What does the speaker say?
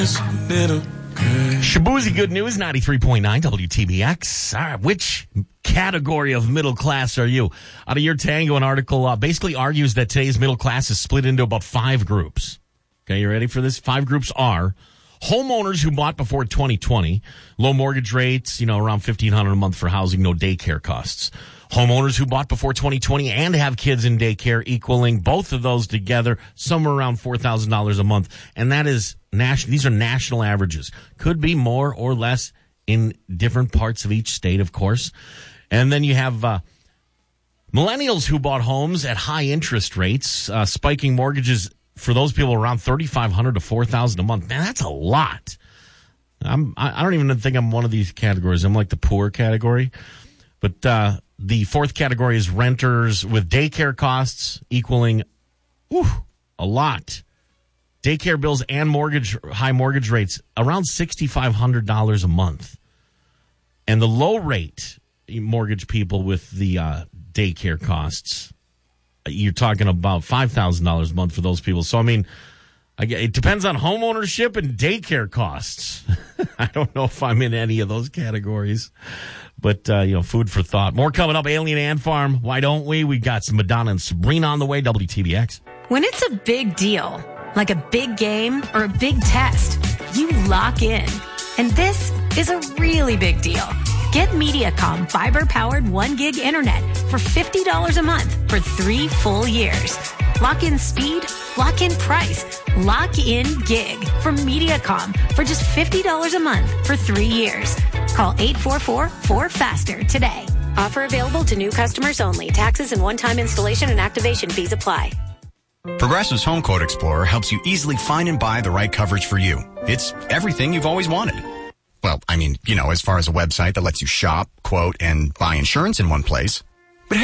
Shabuzi, good news, 93.9 WTBX. All right, which category of middle class are you? Out of Your Tango, an article basically argues that today's middle class is split into about 5 groups. Okay, you ready for this? 5 groups are homeowners who bought before 2020, low mortgage rates, around $1,500 a month for housing, no daycare costs. Homeowners who bought before 2020 and have kids in daycare, equaling both of those together somewhere around $4,000 a month. And that is national. These are national averages. Could be more or less in different parts of each state, of course. And then you have millennials who bought homes at high interest rates, spiking mortgages for those people around $3,500 to $4,000 a month. Man, that's a lot. I don't even think I'm one of these categories. I'm like the poor category. But the fourth category is renters with daycare costs equaling a lot. Daycare bills and high mortgage rates around $6,500 a month. And the low rate mortgage people with the daycare costs, you're talking about $5,000 a month for those people. So, it depends on home ownership and daycare costs. I don't know if I'm in any of those categories. But, food for thought. More coming up, Alien Ant Farm. Why don't we? We got some Madonna and Sabrina on the way, WTBX. When it's a big deal, like a big game or a big test, you lock in. And this is a really big deal. Get Mediacom fiber-powered 1 gig internet for $50 a month for 3 full years. Lock in speed, lock in price, lock in gig from Mediacom for just $50 a month for 3 years. Call 844-4FASTER today. Offer available to new customers only. Taxes and one-time installation and activation fees apply. Progressive's Home Quote Explorer helps you easily find and buy the right coverage for you. It's everything you've always wanted. Well, as far as a website that lets you shop, quote, and buy insurance in one place.